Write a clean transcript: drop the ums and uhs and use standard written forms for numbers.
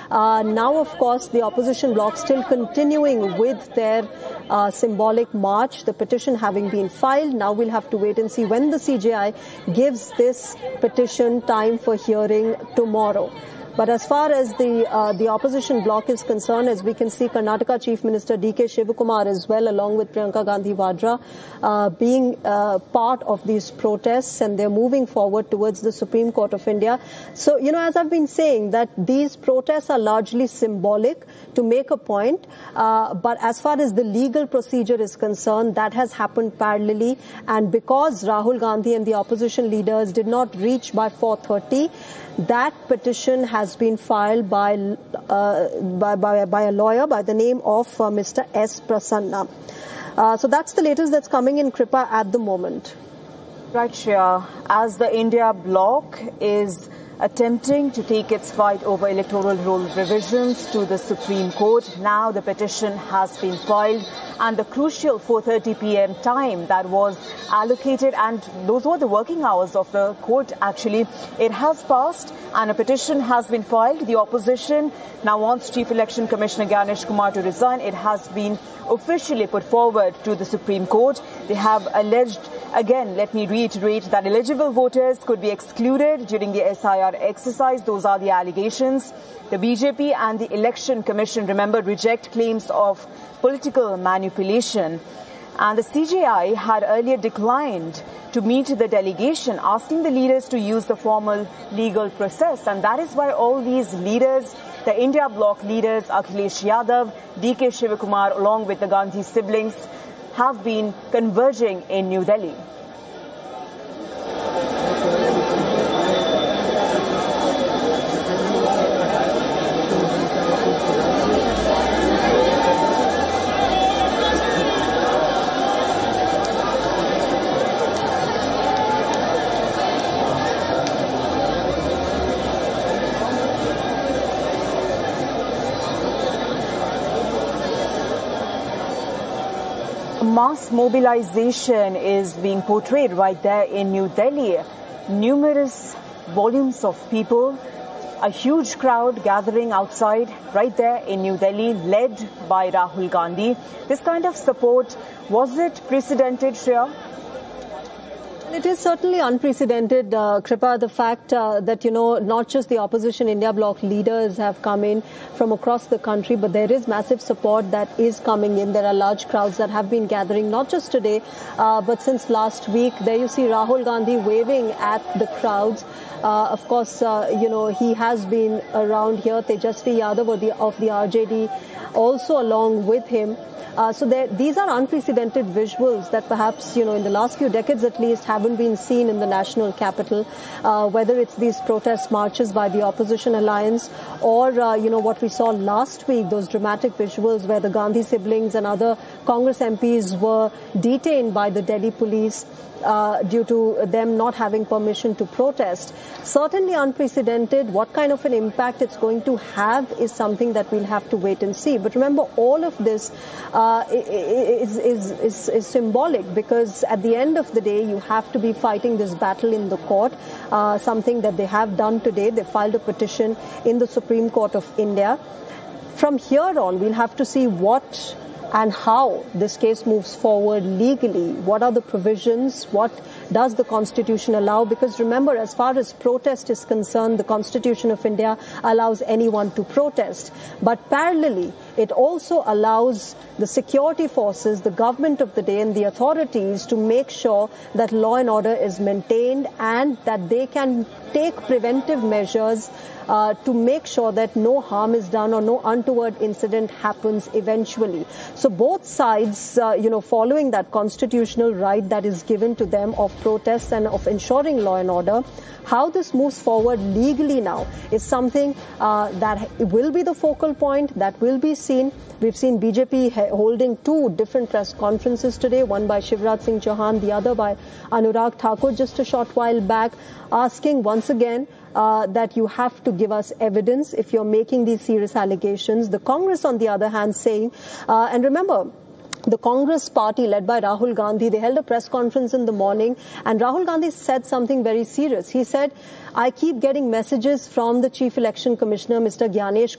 Now, of course, the opposition bloc still continuing with their symbolic march, the petition having been filed. Now we'll have to wait and see when the CJI gives this petition time for hearing tomorrow. But as far as the opposition bloc is concerned, as we can see, Karnataka Chief Minister D.K. Shivakumar as well, along with Priyanka Gandhi Vadra, being part of these protests, and they're moving forward towards the Supreme Court of India. So, as I've been saying, that these protests are largely symbolic to make a point. But as far as the legal procedure is concerned, that has happened parallelly. And because Rahul Gandhi and the opposition leaders did not reach by 4:30, that petition has been filed by a lawyer by the name of Mr. S. Prasanna. So that's the latest that's coming in, Kripa, at the moment. Right, Shreya. As the India bloc is attempting to take its fight over electoral roll revisions to the Supreme Court, now the petition has been filed, and the crucial 4:30 p.m. time that was allocated, and those were the working hours of the court actually, it has passed and a petition has been filed. The opposition now wants Chief Election Commissioner Gyanesh Kumar to resign. It has been officially put forward to the Supreme Court. They have alleged, again, let me reiterate, that eligible voters could be excluded during the SIR exercise. Those are the allegations. The BJP and the Election Commission, remember, reject claims of political manipulation. And the CJI had earlier declined to meet the delegation, asking the leaders to use the formal legal process. And that is why all these leaders, the India bloc leaders, Akhilesh Yadav, D.K. Shivakumar, along with the Gandhi siblings, have been converging in New Delhi. Mass mobilization is being portrayed right there in New Delhi. Numerous volumes of people, a huge crowd gathering outside right there in New Delhi, led by Rahul Gandhi. This kind of support, was it precedented, Shreya? It is certainly unprecedented, Kripa, the fact that, not just the opposition India bloc leaders have come in from across the country, but there is massive support that is coming in. There are large crowds that have been gathering, not just today, but since last week. There you see Rahul Gandhi waving at the crowds. Of course, he has been around here. Tejasvi Yadav of the RJD also along with him. So these are unprecedented visuals that perhaps, in the last few decades at least, haven't been seen in the national capital, whether it's these protest marches by the opposition alliance or, what we saw last week, those dramatic visuals where the Gandhi siblings and other Congress MPs were detained by the Delhi police due to them not having permission to protest. Certainly unprecedented. What kind of an impact it's going to have is something that we'll have to wait and see. But remember, all of this is symbolic, because at the end of the day, you have to be fighting this battle in the court, something that they have done today. They filed a petition in the Supreme Court of India. From here on, we'll have to see what and how this case moves forward legally. What are the provisions? What does the Constitution allow? Because remember, as far as protest is concerned, the Constitution of India allows anyone to protest. But parallelly, it also allows the security forces, the government of the day and the authorities to make sure that law and order is maintained and that they can take preventive measures to make sure that no harm is done or no untoward incident happens eventually. So both sides, following that constitutional right that is given to them of protest and of ensuring law and order, how this moves forward legally now is something that will be the focal point, that will be seen. We've seen BJP holding two different press conferences today, one by Shivraj Singh Chauhan, the other by Anurag Thakur just a short while back, asking once again that you have to give us evidence if you're making these serious allegations. The Congress, on the other hand, saying, and remember, the Congress party led by Rahul Gandhi, they held a press conference in the morning, and Rahul Gandhi said something very serious. He said, I keep getting messages from the Chief Election Commissioner, Mr. Gyanesh